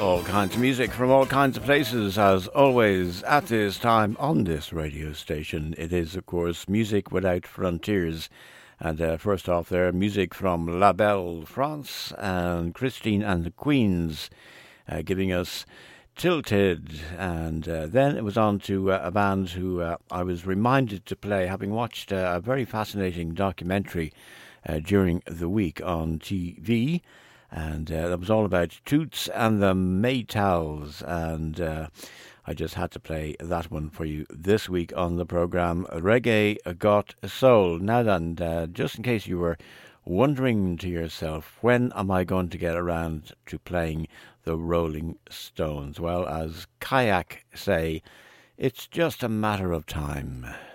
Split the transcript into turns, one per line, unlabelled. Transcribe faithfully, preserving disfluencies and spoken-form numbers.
All kinds of music from all kinds of places, as always, at this time on this radio station. It is, of course, Music Without Frontiers. And uh, first off there, music from La Belle France and Christine and the Queens, uh, giving us Tilted. And uh, then it was on to uh, a band who uh, I was reminded to play, having watched uh, a very fascinating documentary uh, during the week on T V. And uh, that was all about Toots and the Maytals. And uh, I just had to play that one for you this week on the programme, Reggae Got Soul. Now then, uh, just in case you were wondering to yourself, when am I going to get around to playing the Rolling Stones? Well, as Kayak say, it's just a matter of time.